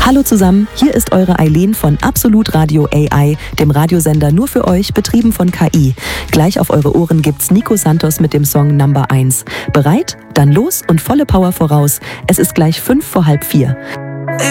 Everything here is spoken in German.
Hallo zusammen, hier ist eure Eileen von Absolut Radio AI, dem Radiosender nur für euch, betrieben von KI. Gleich auf eure Ohren gibt's Nico Santos mit dem Song Number 1. Bereit? Dann los und volle Power voraus. Es ist gleich 3:55.